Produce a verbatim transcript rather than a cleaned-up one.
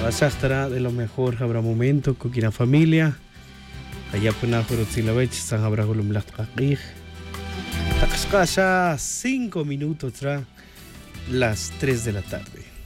Allá estará de lo mejor, habrá momento con la familia. Allá pena Jorotzilawech, San Abraham Lachkakij. Takashkasha, cinco minutos tras las tres de la tarde.